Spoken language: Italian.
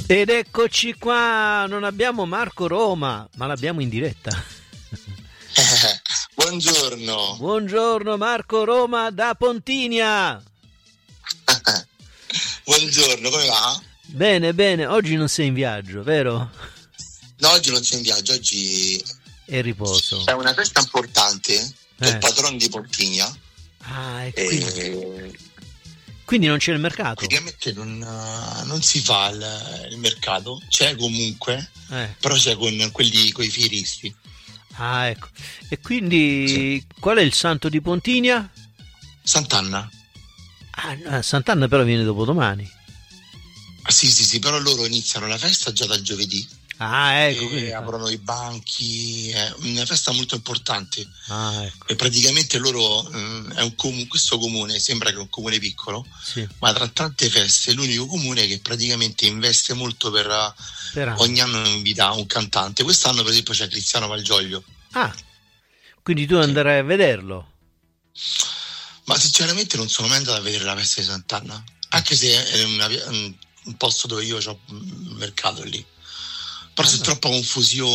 Ed eccoci qua, non abbiamo Marco Roma, ma l'abbiamo in diretta. Buongiorno. Buongiorno Marco Roma da Pontinia. Buongiorno, come va? Bene, bene, oggi non sei in viaggio, vero? No, oggi non c'è in viaggio, oggi È riposo. c'è una festa importante per il patrono di Pontinia. Ah, quindi non c'è il mercato? Praticamente non si fa il mercato, c'è comunque, però c'è con quelli, coi fieristi. Ah, ecco. E quindi qual è il santo di Pontinia? Sant'Anna. Ah, Sant'Anna però viene dopodomani. Sì, però loro iniziano la festa già dal giovedì. Ah, ecco. E aprono i banchi, è una festa molto importante. Ah, ecco. E praticamente loro è questo comune sembra che è un comune piccolo, sì, ma tra tante feste è l'unico comune che praticamente investe molto per ogni anno invita un cantante. Quest'anno per esempio c'è Cristiano Malgioglio. Ah, quindi tu andrai a vederlo? Ma sinceramente non sono mai andato a vedere la festa di Sant'Anna, anche se è un posto dove io ho un mercato lì. Forse è troppa confusione.